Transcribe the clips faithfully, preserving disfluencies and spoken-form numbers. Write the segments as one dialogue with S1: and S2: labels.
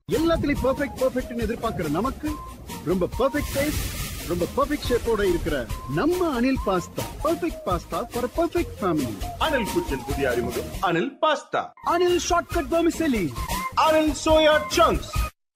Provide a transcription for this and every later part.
S1: எல்லாத்துலயும் பெர்ஃபெக்ட் பெர்ஃபெக்ட்னு எதிர்பார்க்கிற நமக்கு ரொம்ப பெர்ஃபெக்ட் டேஸ்ட், ரொம்ப பெர்ஃபெக்ட் ஷேப்போட இருக்கிற நம்ம Anil pasta perfect pasta for perfect family.
S2: Anil குச்சின் புதிய அறிமுகம் Anil pasta.
S1: Anil shortcut vermicelli.
S2: Anil soya chunks.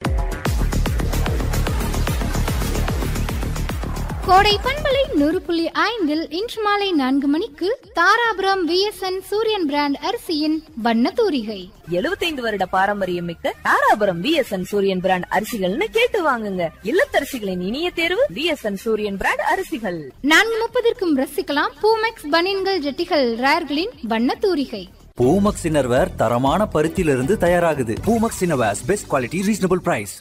S3: கோடை பண்பலை நூறு புள்ளி ஐந்தில் இன்று மாலை நான்கு மணிக்கு தாராபுரம் விஎஸ்என் சூரியன் பிராண்ட் அரிசியின் வண்ண தூரிகை.
S4: எழுபத்தைந்து வருட பாரம்பரியம் மிக்க தாராபுரம் விஎஸ்என் சூரியன் பிராண்ட் அரிசிகள்னு கேட்டு வாங்குங்க. இல்லத்தரசிகளின் இனிய தேர்வு விஎஸ்என் சூரியன் பிராண்ட் அரிசிகள்.
S3: நான்கு முப்பதற்கும் ரசிக்கலாம் பூமெக்ஸ் பனியன்கள் ஜெட்டிகள் ரேர்களின் வண்ண தூரிகை.
S5: பூமக்ஸ் இன்னர்வேர் தரமான பருத்தியிலிருந்து தயாராகுது. Poomex innerwears best quality reasonable price.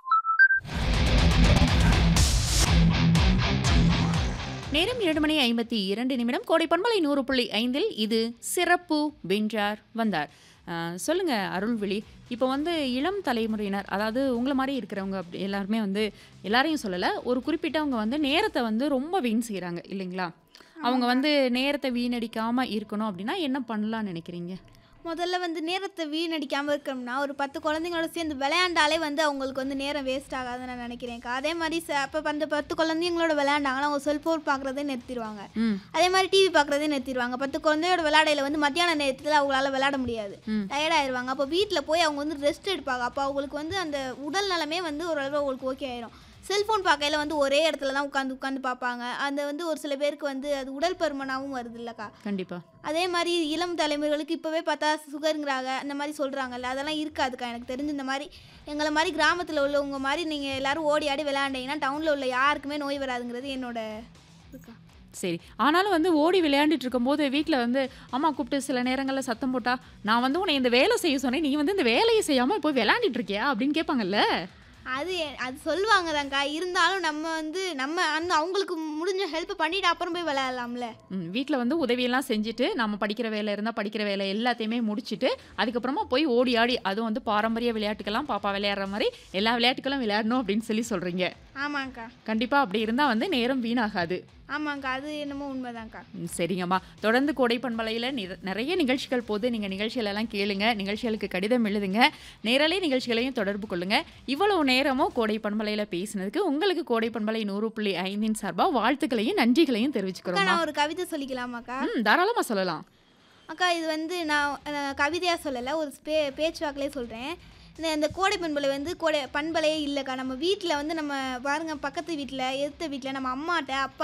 S6: நேரம் இரண்டு மணி ஐம்பத்தி இரண்டு நிமிடம். கோடை பண்பலை நூறு புள்ளி ஐந்தில் இது சிறப்பு வென்றார் வந்தார். சொல்லுங்க அருள்விழி, இப்போ வந்து இளம் தலைமுறையினர், அதாவது உங்களை மாதிரி இருக்கிறவங்க அப்படி எல்லாருமே வந்து எல்லாரையும் சொல்லலை, ஒரு குறிப்பிட்டவங்க வந்து நேரத்தை வந்து ரொம்ப வீண் செய்கிறாங்க இல்லைங்களா? அவங்க வந்து நேரத்தை வீணடிக்காமல் இருக்கணும் அப்படின்னா என்ன பண்ணலாம்னு நினைக்கிறீங்க?
S7: முதல்ல வந்து நேரத்தை வீணடிக்காமல் இருக்கணும்னா ஒரு பத்து குழந்தைங்களோட சேர்ந்து விளையாண்டாலே வந்து அவங்களுக்கு வந்து நேரம் வேஸ்ட் ஆகாதுன்னு நான் நினைக்கிறேன்க்கா. அதே மாதிரி அப்போ அந்த பத்து குழந்தைங்களோட விளையாண்டாங்கன்னா அவங்க செல்ஃபோன் பார்க்குறதே நிறுத்திடுவாங்க. அதே மாதிரி டிவி பார்க்குறதே நிறுத்திடுவாங்க. பத்து குழந்தையோட விளையாடையில் வந்து மத்தியான நேரத்தில் அவங்களால விளையாட முடியாது, டயர்டாயிருவாங்க. அப்போ வீட்டில் போய் அவங்க வந்து ரெஸ்ட் எடுப்பாங்க. அப்போ அவங்களுக்கு வந்து அந்த உடல் நலமே வந்து ஓரளவு அவங்களுக்கு ஓகே ஆயிரும். செல்ஃபோன் பார்க்கையில் வந்து ஒரே இடத்துல தான் உட்காந்து உட்காந்து பார்ப்பாங்க. அந்த வந்து ஒரு சில பேருக்கு வந்து அது உடல் பருமனாகவும் வருது இல்லைக்கா? கண்டிப்பாக. அதே மாதிரி இளம் தலைமுறைகளுக்கு இப்போவே பார்த்தா சுகருங்கிறாங்க, அந்த மாதிரி சொல்கிறாங்கல்ல, அதெல்லாம் இருக்காதுக்கா. எனக்கு தெரிஞ்சு இந்த மாதிரி எங்களை மாதிரி கிராமத்தில் உள்ளவங்க மாதிரி நீங்கள் எல்லோரும் ஓடி ஆடி விளையாண்டிங்கன்னா டவுனில் உள்ள யாருக்குமே நோய் வராதுங்கிறது என்னோட இருக்கா.
S6: சரி, ஆனாலும் வந்து ஓடி விளையாண்டுட்டு இருக்கும்போது வீட்டில் வந்து அம்மா கூப்பிட்டு சில நேரங்களில் சத்தம் போட்டா, நான் வந்து உன்னை இந்த வேலை செய்ய சொன்னேன், நீ வந்து இந்த வேலையை செய்யாமல் போய் விளையாண்டுட்டு இருக்கியா அப்படின்னு கேட்பாங்கல்ல.
S7: அது அது சொல்லுவாங்க தான்க்கா. இருந்தாலும் நம்ம வந்து நம்ம அந்த அவங்களுக்கு முடிஞ்ச ஹெல்ப் பண்ணிட்டு அப்புறம் போய் விளையாடலாம்ல.
S6: ம் வீட்டில் வந்து உதவியெல்லாம் செஞ்சுட்டு நம்ம படிக்கிற வேலை இருந்தால் படிக்கிற வேலை எல்லாத்தையுமே முடிச்சுட்டு அதுக்கப்புறமா போய் ஓடி ஆடி, அதுவும் வந்து பாரம்பரிய விளையாட்டுக்கெல்லாம் பாப்பா விளையாடுற மாதிரி எல்லா விளையாட்டுகளும் விளையாடணும் அப்படின்னு சொல்லி சொல்கிறீங்க.
S7: ஆமாங்க்கா.
S6: கண்டிப்பாக அப்படி இருந்தால் வந்து நேரம் வீணாகாது.
S7: ஆமாங்க்கா, அது என்னமோ உண்மைதான்க்கா.
S6: சரிங்கம்மா, தொடர்ந்து கோடை பண்பலையில் நிறைய நிகழ்ச்சிகள் போது நீங்கள் நிகழ்ச்சிகளெல்லாம் கேளுங்க, நிகழ்ச்சிகளுக்கு கடிதம் எழுதுங்க, நேரலை நிகழ்ச்சிகளையும் தொடர்பு கொள்ளுங்க. இவ்வளவு நேரமும் கோடை பண்பலையில் பேசினதுக்கு உங்களுக்கு கோடை பண்பலை நூறு புள்ளி ஐந்தின் சார்பாக வாழ்த்துக்களையும் நன்றிகளையும் தெரிவிச்சுக்கிறோம்.
S7: நான் ஒரு கவிதை சொல்லிக்கலாமாக்கா?
S6: ம் தாராளமாக சொல்லலாம்
S7: அக்கா. இது வந்து நான் கவிதையாக சொல்லலை, ஒரு பே பேச்சுவாக்கிலே சொல்கிறேன். இந்த கோடை பண்பலை வந்து கோடை பண்பலையே இல்லைக்கா. நம்ம வீட்டில் வந்து நம்ம பாருங்கள், பக்கத்து வீட்டில் எதிர்த்த வீட்டில் நம்ம அம்மாட்ட அப்பா